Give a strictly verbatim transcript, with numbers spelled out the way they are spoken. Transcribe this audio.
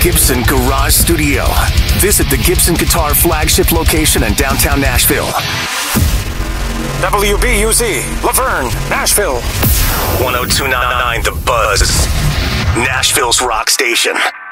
Gibson Garage Studio. Visit the Gibson Guitar flagship location in downtown Nashville. W B U Z, Laverne, Nashville. one oh two point nine The Buzz, Nashville's rock station.